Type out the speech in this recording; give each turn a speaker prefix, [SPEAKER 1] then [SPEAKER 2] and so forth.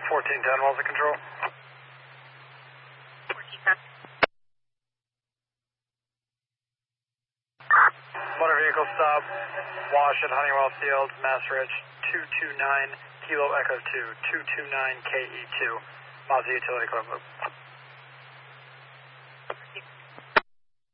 [SPEAKER 1] 1410, what's the control?
[SPEAKER 2] 1410.
[SPEAKER 1] Motor vehicle stop, wash at Honeywell Field, Mass Ridge, 229 Kilo Echo 2, 229 KE2, Mazda Utility Club Loop.